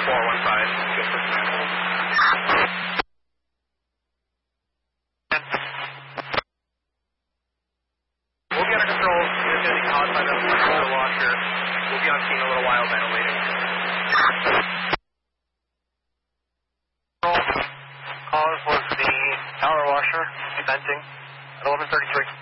We'll be under control. It's going to be caused by the power washer. We'll be on scene in a little while ventilating. Caller was the power washer venting at 11:33.